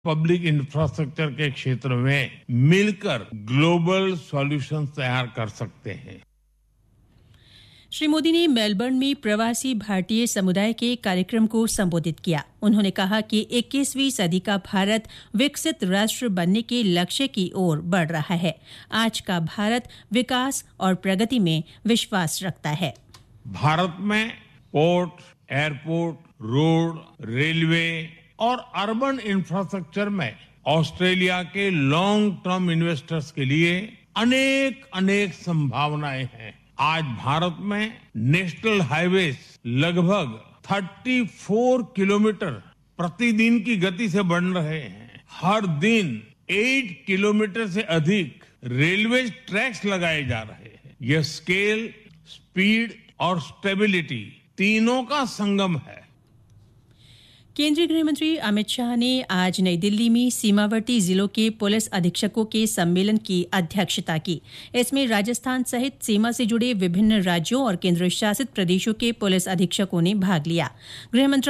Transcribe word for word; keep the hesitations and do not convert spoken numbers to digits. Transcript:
Public infrastructure के क्षेत्र में मिलकर ग्लोबल सॉल्यूशन तैयार कर सकते हैं। श्री मोदी ने मेलबर्न में प्रवासी भारतीय समुदाय के कार्यक्रम को संबोधित किया। उन्होंने कहा कि इक्कीसवीं सदी का भारत विकसित राष्ट्र बनने के लक्ष्य की ओर बढ़ रहा है। आज का भारत विकास और प्रगति में विश्वास रखता है। भारत में पोर्ट, एयरपोर्ट, रोड, रेलवे और अर्बन इंफ्रास्ट्रक्चर में ऑस्ट्रेलिया के लॉन्ग टर्म इन्वेस्टर्स के लिए अनेक अनेक संभावनाएं हैं। आज भारत में नेशनल हाईवेज लगभग चौंतीस किलोमीटर प्रतिदिन की गति से बन रहे हैं। हर दिन आठ किलोमीटर से अधिक रेलवे ट्रैक्स लगाए जा रहे हैं। यह स्केल, स्पीड और स्टेबिलिटी तीनों का संगम है। केंद्रीय गृह मंत्री अमित शाह ने आज नई दिल्ली में सीमावर्ती जिलों के पुलिस अधीक्षकों के सम्मेलन की अध्यक्षता की। इसमें राजस्थान सहित सीमा से जुड़े विभिन्न राज्यों और केंद्र शासित प्रदेशों के पुलिस अधीक्षकों ने भाग लिया। गृह मंत्रालय